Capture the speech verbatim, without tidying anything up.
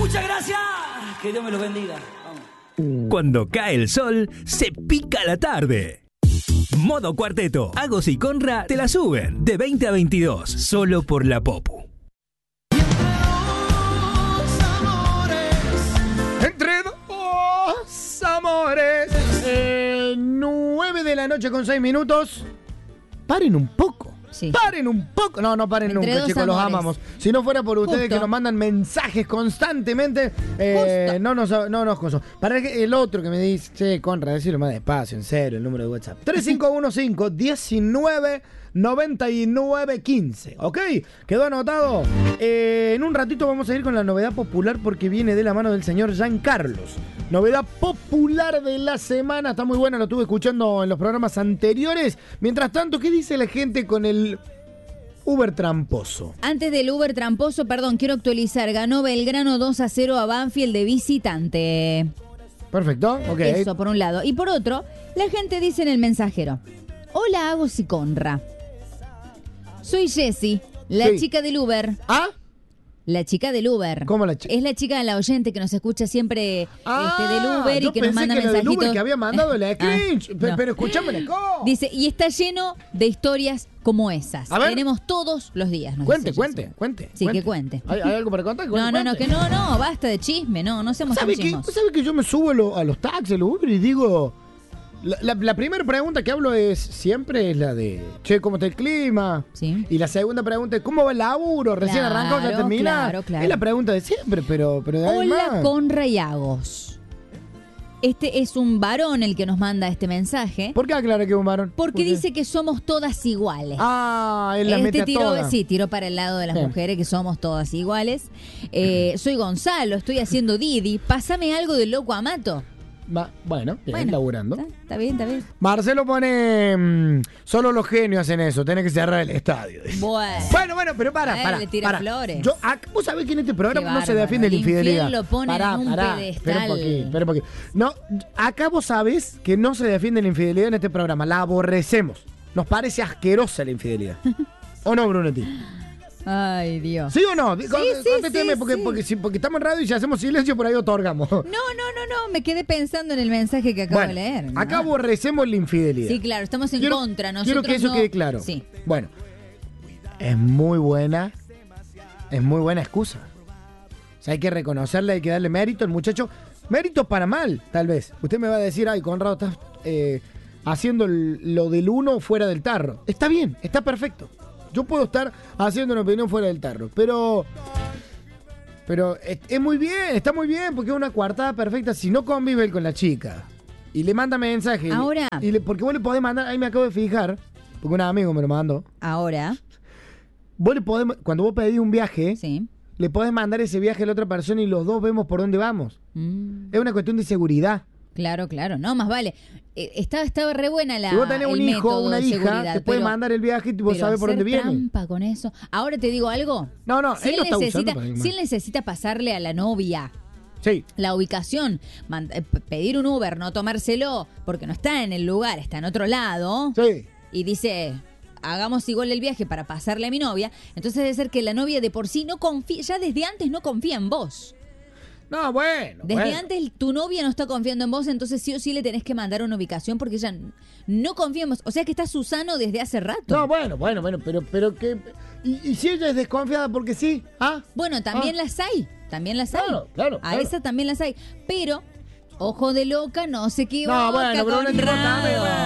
Muchas gracias. Que Dios me los bendiga. Vamos. Cuando cae el sol, se pica la tarde. Modo Cuarteto. Agos y Conra te la suben de veinte a veintidós, solo por la Popu. Entre dos amores. Eh, nueve de la noche con seis minutos. Paren un poco. Sí. Paren un poco. No, no paren Entre nunca, dos chicos, los amores. amamos. Si no fuera por ustedes Justo. que nos mandan mensajes constantemente, eh, Justo. no nos no nos coso. Para que el otro que me dice, che, Conrad, decirlo más despacio, en serio, el número de WhatsApp. tres cinco uno cinco, uno nueve, nueve nueve uno cinco. ¿Ok? ¿Quedó anotado? Eh, en un ratito vamos a ir con la novedad popular porque viene de la mano del señor Giancarlos. Novedad popular de la semana. Está muy buena, lo estuve escuchando en los programas anteriores. Mientras tanto, ¿qué dice la gente con el Uber tramposo? Antes del Uber tramposo, perdón, quiero actualizar. Ganó Belgrano dos a cero a Banfield de visitante. Perfecto, ok. Eso, por un lado. Y por otro, la gente dice en el mensajero: hola, Agos y Conra. Soy Jessie, la Sí. chica del Uber. ¿Ah? La chica del Uber. ¿Cómo la chica? Es la chica de la oyente que nos escucha siempre Ah, este, del Uber yo y que nos pensé manda que lo del mensajitos. Uber que había mandado la cringe. Ah, Pe- no. Pero escuchame la cosa. Dice, y está lleno de historias como esas. A ver. Tenemos todos los días. nos Cuente, dice cuente, Jessie. cuente. Sí, que cuente. ¿Hay, hay algo para contar? Que No, cuente, no, no, cuente. que no, no, basta de chisme, no, no seamos tan ¿Sabe que, chismosos. ¿Sabe que yo me subo a, lo- a los taxis, a los Uber y digo... La, la- la primera pregunta que hablo es siempre es la de, che, ¿cómo está el clima? Sí. Y la segunda pregunta es, ¿cómo va el laburo? ¿Recién Claro, arrancó, ya termina? claro, claro. Es la pregunta de siempre, pero, pero de ahí Hola, más. Conra y Agos. Este es un varón el que nos manda este mensaje. ¿Por qué aclara que es un varón? Porque ¿Por qué? dice que somos todas iguales. Ah, él la mete Este a tiró, todas. sí, tiró para el lado de las Bien. mujeres, que somos todas iguales. Eh, soy Gonzalo, estoy haciendo Didi. Pásame algo de Loco Amato. Ma- bueno, bien, Bueno, laburando. Está, está bien, está bien. Marcelo pone, mm, solo los genios hacen eso, tenés que cerrar el estadio. dice. Bueno. Bueno, bueno, pero para, Eh, para. le tira para. flores. Yo, ac- vos sabés que en este programa Qué no se bárbaro. defiende la El infiel infidelidad. lo ponen Pará, en un pará, pedestal. Espera un poquito, espera un poquito. No, acá vos sabés que no se defiende la infidelidad en este programa, la aborrecemos. Nos parece asquerosa la infidelidad. ¿O no, Brunetti? Ay, Dios. ¿Sí o no? sí, Contésteme, sí, porque, sí. Porque, si- porque estamos en radio y si hacemos silencio por ahí otorgamos. No, no, no, no. Me quedé pensando en el mensaje que acabo Bueno, de leer. ¿no? acá aborrecemos la infidelidad. Sí, claro, estamos en Quiero- contra. Nosotros Quiero que eso no- quede claro. Sí. Bueno, es muy buena, es muy buena excusa. O sea, hay que reconocerle, hay que darle mérito al muchacho. Mérito para mal, tal vez. Usted me va a decir, ay, Conrado, estás eh, haciendo el- lo del uno fuera del tarro. Está bien, está perfecto. Yo puedo estar haciendo una opinión fuera del tarro, pero... Pero es, es muy bien, está muy bien, porque es una coartada perfecta. Si no convive él con la chica y le manda mensaje... Ahora. Y le- porque vos le podés mandar, ahí me acabo de fijar, porque un amigo me lo mandó. Ahora, Vos le podés, cuando vos pedís un viaje, sí. le podés mandar ese viaje a la otra persona y los dos vemos por dónde vamos. Mm, Es una cuestión de seguridad. claro, claro. No, más vale. Eh, estaba, estaba re buena la. Si vos tenés un el hijo o método una de hija, seguridad, te puede pero- mandar el viaje y vos pero sabés por hacer dónde viene. trampa con eso. Ahora te digo algo. No, no, Si él él, lo está necesita, usando para ir mal. si él necesita pasarle a la novia Sí. la ubicación, man- eh, p- pedir un Uber, no tomárselo, porque no está en el lugar, está en otro lado, Sí. y dice, hagamos igual el viaje para pasarle a mi novia, entonces debe ser que la novia de por sí no confía, ya desde antes no confía en vos. No, bueno. Desde bueno. antes tu novia no está confiando en vos, entonces sí o sí le tenés que mandar una ubicación porque ella n- no confía en vos. O sea que está Susano desde hace rato. No, bueno, bueno, bueno, pero, pero que... ¿Y, y si ella es desconfiada porque sí? ¿Ah? Bueno, también Ah. las hay, también las hay. Claro, claro, A claro. esa también las hay. Pero, ojo de loca, no se equivoca. No, bueno, pero Conrado. también, bueno.